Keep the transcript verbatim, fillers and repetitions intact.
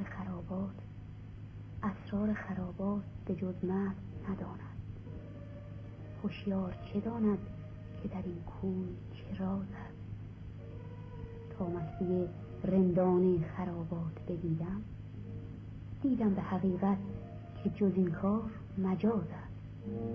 خرابات اسرار خرابات به جز مرد نداند. هوشیار چه داند که در این کوی چه راز است؟ تا مستی رندان خرابات بدیدم، دیدم به حقیقت که جز این کار مجاز است.